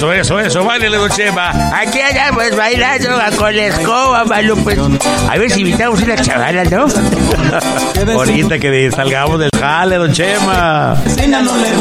Eso, báilele, don Chema. Aquí andamos bailando con la escoba, Malu, pues. A ver si invitamos una chavala, ¿no? Ahorita que salgamos del jale, don Chema. Vecina no le